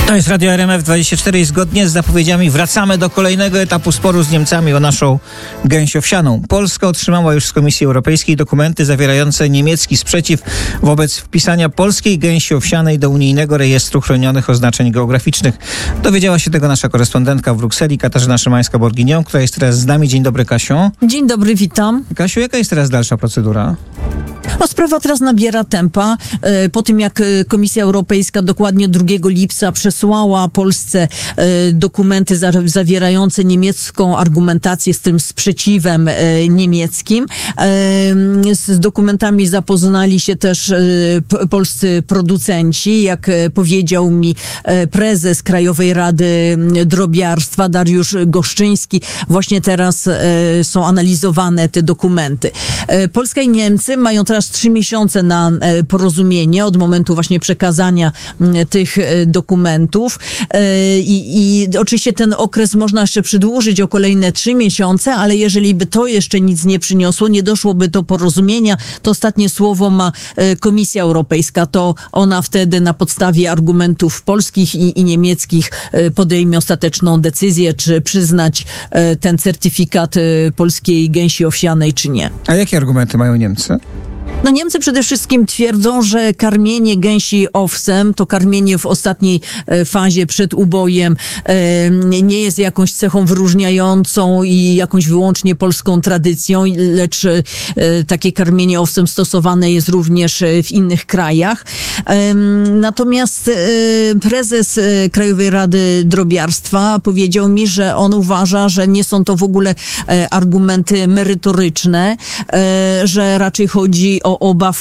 To jest Radio RMF24 i zgodnie z zapowiedziami wracamy do kolejnego etapu sporu z Niemcami o naszą gęś owsianą. Polska otrzymała już z Komisji Europejskiej dokumenty zawierające niemiecki sprzeciw wobec wpisania polskiej gęsi owsianej do unijnego rejestru chronionych oznaczeń geograficznych. Dowiedziała się tego nasza korespondentka w Brukseli, Katarzyna Szymańska-Borginią, która jest teraz z nami. Dzień dobry, Kasiu. Dzień dobry, witam. Kasiu, jaka jest teraz dalsza procedura? Sprawa teraz nabiera tempa. Po tym, jak Komisja Europejska dokładnie 2 lipca przesłała Polsce dokumenty zawierające niemiecką argumentację z tym sprzeciwem niemieckim. Z dokumentami zapoznali się też polscy producenci. Jak powiedział mi prezes Krajowej Rady Drobiarstwa Dariusz Goszczyński, właśnie teraz są analizowane te dokumenty. Polska i Niemcy mają teraz 3 miesiące na porozumienie od momentu właśnie przekazania tych dokumentów i oczywiście ten okres można jeszcze przedłużyć o kolejne 3 miesiące, ale jeżeli by to jeszcze nic nie przyniosło, nie doszłoby do porozumienia, to ostatnie słowo ma Komisja Europejska. To ona wtedy na podstawie argumentów polskich i niemieckich podejmie ostateczną decyzję, czy przyznać ten certyfikat polskiej gęsi owsianej, czy nie. A jakie argumenty mają Niemcy? Niemcy przede wszystkim twierdzą, że karmienie gęsi owsem, to karmienie w ostatniej fazie przed ubojem, nie jest jakąś cechą wyróżniającą i jakąś wyłącznie polską tradycją, lecz takie karmienie owsem stosowane jest również w innych krajach. Natomiast prezes Krajowej Rady Drobiarstwa powiedział mi, że on uważa, że nie są to w ogóle argumenty merytoryczne, że raczej chodzi o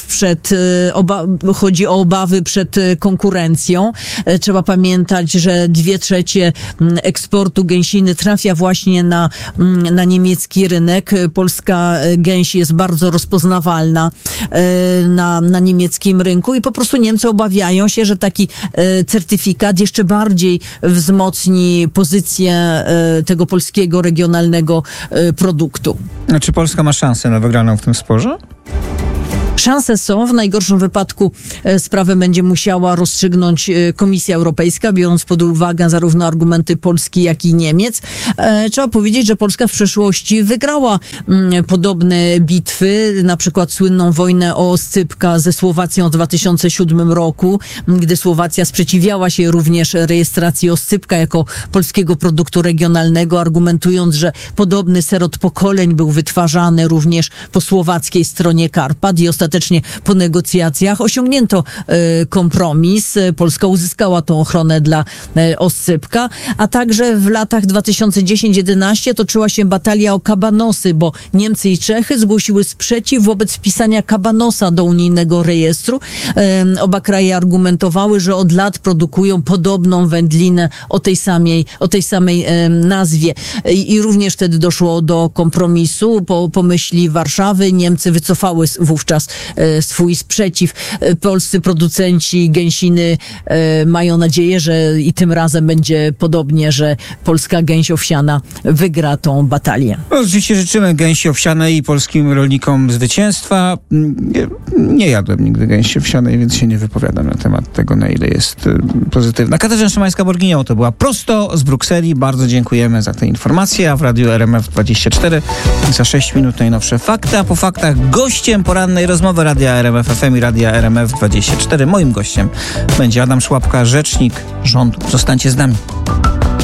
obawy przed konkurencją. Trzeba pamiętać, że 2/3 eksportu gęsiny trafia właśnie na niemiecki rynek. Polska gęś jest bardzo rozpoznawalna na niemieckim rynku i po prostu Niemcy obawiają się, że taki certyfikat jeszcze bardziej wzmocni pozycję tego polskiego regionalnego produktu. A czy Polska ma szansę na wygraną w tym sporze? Szanse są. W najgorszym wypadku sprawę będzie musiała rozstrzygnąć Komisja Europejska, biorąc pod uwagę zarówno argumenty Polski, jak i Niemiec. Trzeba powiedzieć, że Polska w przeszłości wygrała podobne bitwy, na przykład słynną wojnę o oscypka ze Słowacją w 2007 roku, gdy Słowacja sprzeciwiała się również rejestracji oscypka jako polskiego produktu regionalnego, argumentując, że podobny ser od pokoleń był wytwarzany również po słowackiej stronie Karpat i ostatecznie po negocjacjach osiągnięto kompromis. Polska uzyskała tą ochronę dla oscypka, a także w latach 2010-11 toczyła się batalia o kabanosy, bo Niemcy i Czechy zgłosiły sprzeciw wobec wpisania kabanosa do unijnego rejestru. Oba kraje argumentowały, że od lat produkują podobną wędlinę o tej samej nazwie. I również wtedy doszło do kompromisu. Po myśli Warszawy Niemcy wycofały wówczas swój sprzeciw. Polscy producenci gęsiny mają nadzieję, że i tym razem będzie podobnie, że polska gęś owsiana wygra tą batalię. Oczywiście życzymy gęsi owsianej i polskim rolnikom zwycięstwa. Nie jadłem nigdy gęsi owsianej, więc się nie wypowiadam na temat tego, na ile jest pozytywna. Katarzyna Szymańska-Borginią to była prosto z Brukseli. Bardzo dziękujemy za te informacje, a w Radiu RMF24 za 6 minut najnowsze fakty, a po faktach gościem porannej rozmowy Radia RMF FM i Radia RMF24. Moim gościem będzie Adam Szłapka, rzecznik rządu. Zostańcie z nami.